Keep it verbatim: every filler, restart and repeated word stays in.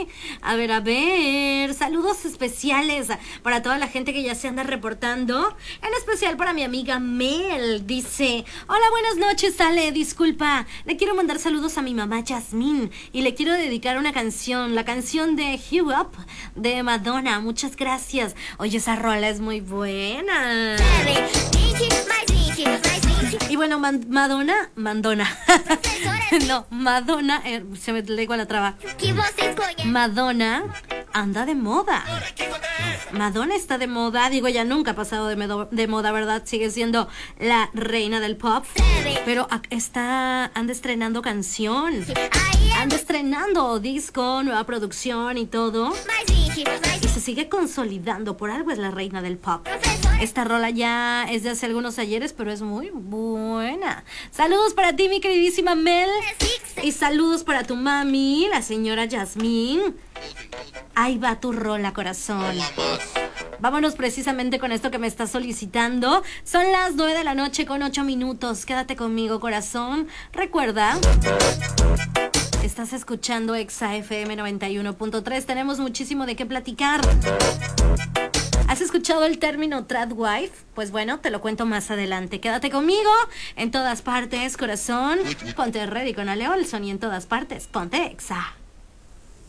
A ver, a ver, saludos especiales para toda la gente que ya se anda reportando. En especial para mi amiga Mel. Dice, hola, buenas noches, Ale, disculpa. Le quiero mandar saludos a mi mamá Yasmín y le quiero dedicar una canción, la canción de Hugh Up de Madonna. Muchas gracias. Oye, esa rola es muy buena. Y bueno, man, Madonna, Mandona. No, Madonna, eh, se me le igual la traba. Madonna anda de moda. Madonna está de moda, digo, ya nunca ha pasado de, medo, de moda, ¿verdad? Sigue siendo la reina del pop. Pero está, anda estrenando canción. Anda estrenando disco, nueva producción y todo. Y se sigue consolidando, por algo es la reina del pop. Esta rola ya es de hace algunos ayeres, pero es muy buena. Saludos para ti, mi queridísima Mel. Y saludos para tu mami, la señora Yasmín. Ahí va tu rola, corazón. Vámonos precisamente con esto que me estás solicitando. Son las nueve de la noche con ocho minutos. Quédate conmigo, corazón. Recuerda, estás escuchando Exa F M noventa y uno punto tres. Tenemos muchísimo de qué platicar. ¿Has escuchado el término tradwife? Pues bueno, te lo cuento más adelante. Quédate conmigo en todas partes, corazón. Ponte ready con Ale Olson y en todas partes, ponte Exa.